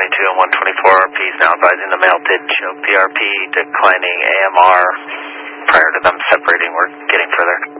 and 124 RPs now advising the male did show PRP declining AMR prior to them separating. We're getting further.